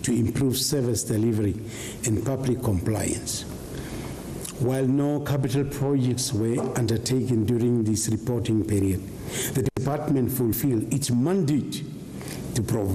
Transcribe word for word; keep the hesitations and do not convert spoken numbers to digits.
to improve service delivery and public compliance. While no capital projects were undertaken during this reporting period, the department fulfilled its mandate to provide